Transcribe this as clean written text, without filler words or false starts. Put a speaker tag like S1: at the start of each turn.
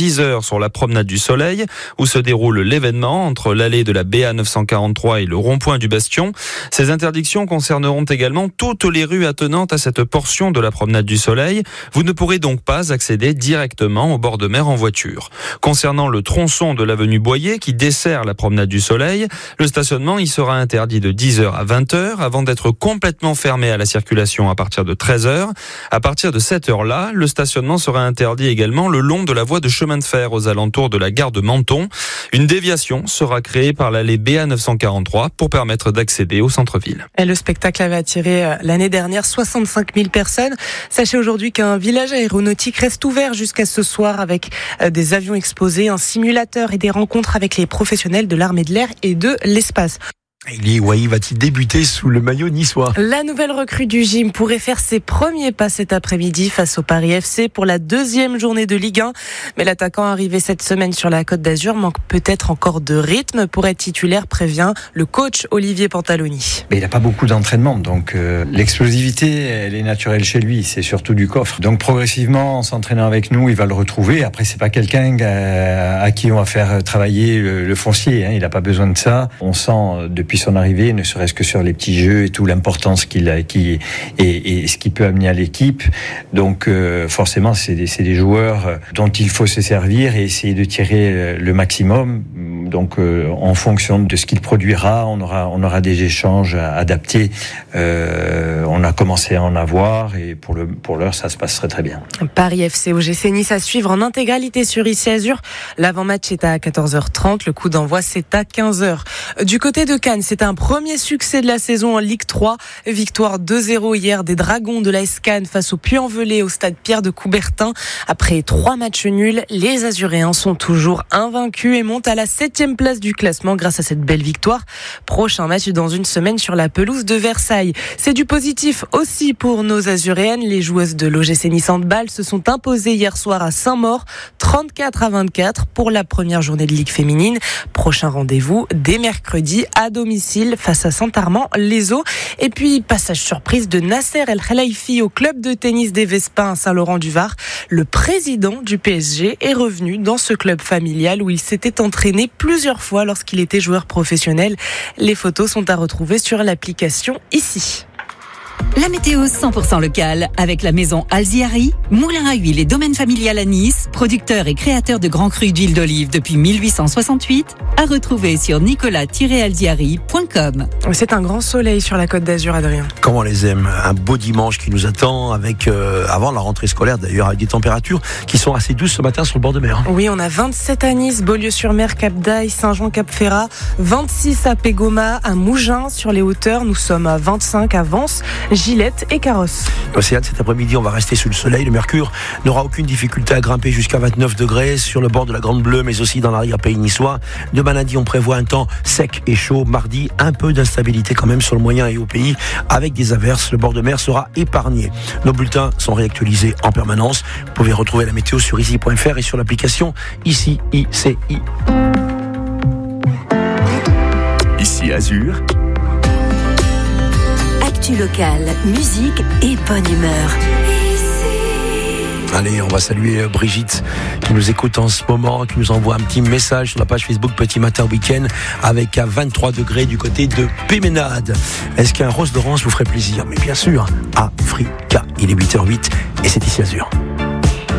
S1: 10h sur la promenade du Soleil, où se déroule l'événement entre l'allée de la BA 943 et le rond-point du Bastion. Ces interdictions concerneront également toutes les rues attenantes à cette portion de la promenade du Soleil. Vous ne pourrez donc pas accéder directement au bord de mer en voiture. Concernant le tronçon de l'avenue Boyer qui dessert la promenade du Soleil, le stationnement y sera interdit de 10h à 20h avant d'être complètement fermé à la circulation à partir de 13h. À partir de cette heure-là, le stationnement sera interdit également le long de la voie de chemin de fer aux alentours de la gare de Menton. Une déviation sera créée par l'allée BA 943 pour permettre d'accéder au centre-ville.
S2: Et le spectacle avait attiré l'année dernière 65 000 personnes. Sachez aujourd'hui qu'un village aéronautique reste ouvert jusqu'à ce soir avec des avions exposés, un simulateur et des rencontres avec les professionnels de l'armée de l'air et de l'espace.
S3: Eli Wahi va-t-il débuter sous le maillot niçois ?
S2: La nouvelle recrue du gym pourrait faire ses premiers pas cet après-midi face au Paris FC pour la deuxième journée de Ligue 1. Mais l'attaquant arrivé cette semaine sur la Côte d'Azur manque peut-être encore de rythme pour être titulaire, prévient le coach Olivier Pantaloni.
S4: Mais il n'a pas beaucoup d'entraînement, donc l'explosivité, elle est naturelle chez lui, c'est surtout du coffre. Donc progressivement, en s'entraînant avec nous, il va le retrouver. Après, c'est pas quelqu'un à qui on va faire travailler le foncier, hein. Il n'a pas besoin de ça. On sent depuis son arrivée, ne serait-ce que sur les petits jeux et tout, l'importance qu'il a, et ce qu'il peut amener à l'équipe. Donc forcément, c'est des joueurs dont il faut se servir et essayer de tirer le maximum. Donc en fonction de ce qu'il produira, on aura des échanges adaptés. On a commencé à en avoir et pour l'heure, ça se passerait très bien.
S2: Paris FC OGC Nice à suivre en intégralité sur ICI Azur. L'avant-match est à 14h30, le coup d'envoi c'est à 15h. Du côté de Cannes, c'est un premier succès de la saison en Ligue 3. Victoire 2-0 hier des Dragons de l'AS Cannes face au Puy-en-Velay au stade Pierre de Coubertin. Après 3 matchs nuls, les Azuréens sont toujours invaincus et montent à la 7e place du classement grâce à cette belle victoire. Prochain match dans une semaine sur la pelouse de Versailles. C'est du positif aussi pour nos Azuréennes. Les joueuses de l'OGC Nice Handball se sont imposées hier soir à Saint-Maur, 34-24 pour la première journée de Ligue féminine. Prochain rendez-vous dès mercredi à domicile face à Saint-Armand-les-Eaux. Et puis, passage surprise de Nasser El Khelaifi au club de tennis des Vespins à Saint-Laurent-du-Var. Le président du PSG est revenu dans ce club familial où il s'était entraîné plusieurs fois lorsqu'il était joueur professionnel. Les photos sont à retrouver sur l'application ici.
S5: La météo 100% locale avec la maison Alziari, moulin à huile et domaine familial à Nice, producteur et créateur de grands crus d'huile d'olive depuis 1868, à retrouver sur nicolas-alziari.com.
S2: C'est un grand soleil sur la Côte d'Azur, Adrien.
S3: Comment on les aime ? Un beau dimanche qui nous attend avec avant la rentrée scolaire d'ailleurs, avec des températures qui sont assez douces ce matin sur le bord de mer.
S2: Oui, on a 27 à Nice, Beaulieu-sur-Mer, Cap-d'Aille, Saint-Jean-Cap-Ferrat, 26 à Pégoma, à Mougins sur les hauteurs. Nous sommes à 25 à Vence, Gillette et Carrosse.
S3: Océane, cet après-midi, on va rester sous le soleil. Le mercure n'aura aucune difficulté à grimper jusqu'à 29 degrés sur le bord de la Grande Bleue, mais aussi dans l'arrière-pays niçois. Demain lundi, on prévoit un temps sec et chaud. Mardi, un peu d'instabilité quand même sur le moyen et au pays, avec des averses. Le bord de mer sera épargné. Nos bulletins sont réactualisés en permanence. Vous pouvez retrouver la météo sur ici.fr et sur l'application ICI.
S6: Ici Azur.
S5: Actu locale, musique et bonne humeur.
S3: Allez, on va saluer Brigitte qui nous écoute en ce moment, qui nous envoie un petit message sur la page Facebook Petit Matin Week-end avec à 23 degrés du côté de Péménade. Est-ce qu'un rose d'orange vous ferait plaisir ? Mais bien sûr, Africa. Il est 8h08 et c'est ici Azur.